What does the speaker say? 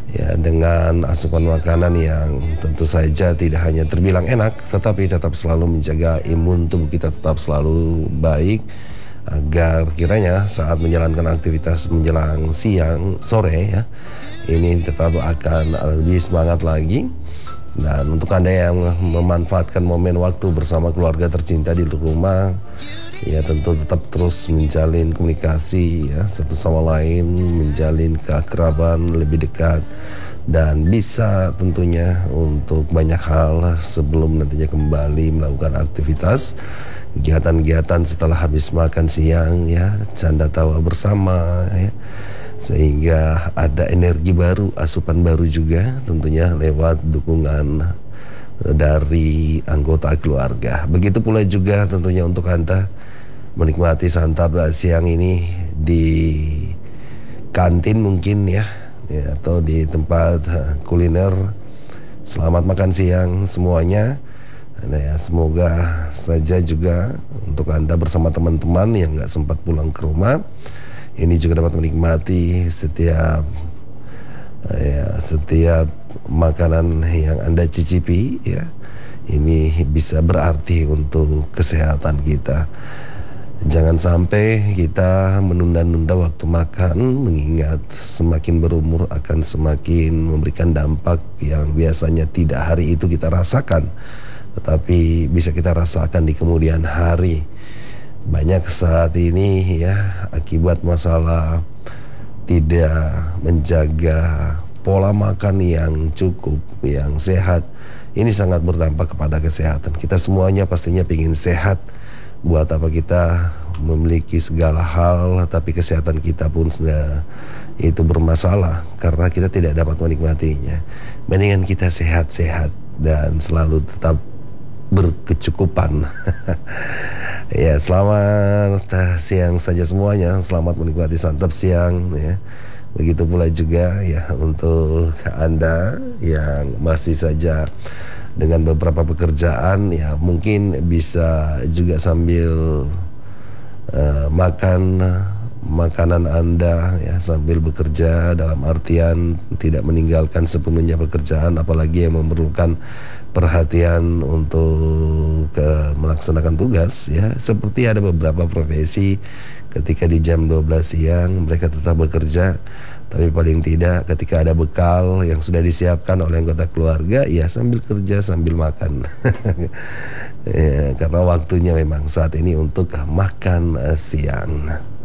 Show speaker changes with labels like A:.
A: ya, dengan asupan makanan yang tentu saja tidak hanya terbilang enak, tetapi tetap selalu menjaga imun tubuh kita tetap selalu baik, agar kiranya saat menjalankan aktivitas menjelang siang sore ya, ini tetap akan lebih semangat lagi. Dan untuk Anda yang memanfaatkan momen waktu bersama keluarga tercinta di rumah, ya tentu tetap terus menjalin komunikasi ya satu sama lain, menjalin keakraban lebih dekat, dan bisa tentunya untuk banyak hal sebelum nantinya kembali melakukan aktivitas kegiatan-kegiatan setelah habis makan siang ya, canda tawa bersama ya, sehingga ada energi baru, asupan baru juga tentunya lewat dukungan dari anggota keluarga. Begitu pula juga tentunya untuk Anda menikmati santap siang ini di kantin mungkin ya, atau di tempat kuliner. Selamat makan siang semuanya. Nah ya, semoga saja juga untuk Anda bersama teman-teman yang nggak sempat pulang ke rumah, ini juga dapat menikmati setiap makanan yang Anda cicipi ya. Ini bisa berarti untuk kesehatan kita. Jangan sampai kita menunda-nunda waktu makan, mengingat semakin berumur akan semakin memberikan dampak yang biasanya tidak hari itu kita rasakan, tetapi bisa kita rasakan di kemudian hari. Banyak saat ini ya, akibat masalah tidak menjaga pola makan yang cukup, yang sehat, ini sangat berdampak kepada kesehatan. Kita semuanya pastinya ingin sehat. Buat apa kita memiliki segala hal tapi kesehatan kita pun sudah itu bermasalah karena kita tidak dapat menikmatinya. Mendingan kita sehat-sehat dan selalu tetap berkecukupan. Ya, selamat siang saja semuanya. Selamat menikmati santap siang ya. Begitu pula juga ya untuk Anda yang masih saja dengan beberapa pekerjaan ya, mungkin bisa juga sambil makan makanan Anda ya sambil bekerja, dalam artian tidak meninggalkan sepenuhnya pekerjaan, apalagi yang memerlukan perhatian untuk melaksanakan tugas ya. Seperti ada beberapa profesi ketika di jam 12 siang mereka tetap bekerja, tapi paling tidak ketika ada bekal yang sudah disiapkan oleh anggota keluarga, ya sambil kerja sambil makan. Ya, karena waktunya memang saat ini untuk makan siang.